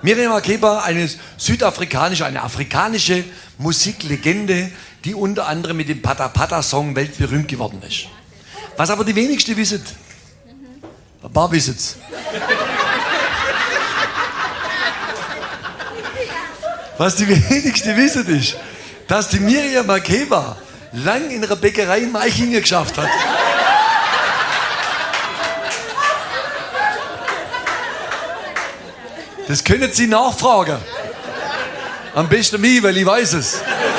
Miriam Makeba, eine afrikanische Musiklegende, die unter anderem mit dem Pata Pata Song weltberühmt geworden ist. Was aber die wenigsten wissen, ein paar wissen es. Was die wenigsten wissen ist, dass die Miriam Makeba lang in einer Bäckerei in Meichingen geschafft hat. Das können Sie nachfragen. Am besten mich, weil ich weiß es.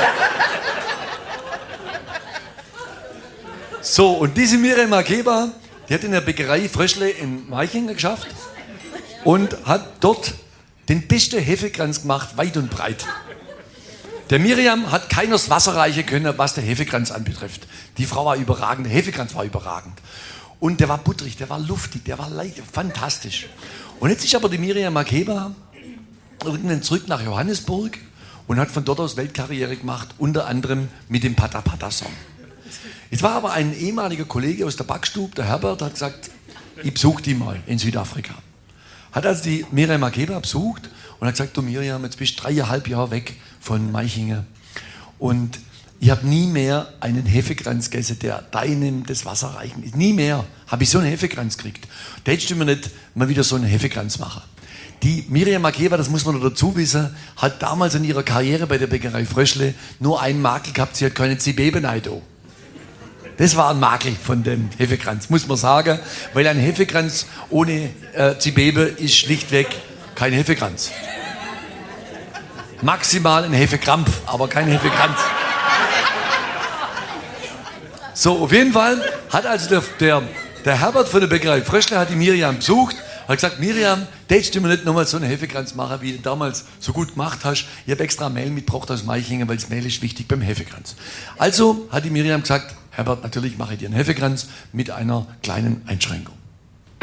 So, und diese Miriam Makeba, die hat in der Bäckerei Fröschle in Meichingen geschafft und hat dort den besten Hefekranz gemacht, weit und breit. Der Miriam hat keiner das Wasser reichen können, was der Hefekranz anbetrifft. Die Frau war überragend, der Hefekranz war überragend. Und der war butterig, der war luftig, der war leicht, fantastisch. Und jetzt ist aber die Miriam Makeba irgendwann zurück nach Johannesburg und hat von dort aus Weltkarriere gemacht, unter anderem mit dem Pata Pata Song. Jetzt war aber ein ehemaliger Kollege aus der Backstube, der Herbert, hat gesagt, ich besuche die mal in Südafrika. Hat also die Miriam Makeba besucht und hat gesagt, du Miriam, jetzt bist du 3,5 Jahre weg von Meichingen und ich habe nie mehr einen Hefekranz gegessen, der deinem das Wasser reichen ist. Nie mehr habe ich so einen Hefekranz gekriegt. Da hättest du mir nicht mal wieder so einen Hefekranz machen. Die Miriam Makeba, das muss man noch dazu wissen, hat damals in ihrer Karriere bei der Bäckerei Fröschle nur einen Makel gehabt, sie hat keine Zibebe-Neido. Das war ein Makel von dem Hefekranz, muss man sagen, weil ein Hefekranz ohne Zibebe ist schlichtweg kein Hefekranz. Maximal ein Hefekrampf, aber kein Hefekranz. So, auf jeden Fall hat also der Herbert von der Bäckerei Fröschle hat die Miriam besucht, hat gesagt, Miriam, hättest du mir nicht nochmal so einen Hefekranz machen, wie du damals so gut gemacht hast. Ich habe extra Mehl mitgebracht aus Meichingen, weil das Mehl ist wichtig beim Hefekranz. Also hat die Miriam gesagt, Herbert, natürlich mache ich dir einen Hefekranz mit einer kleinen Einschränkung.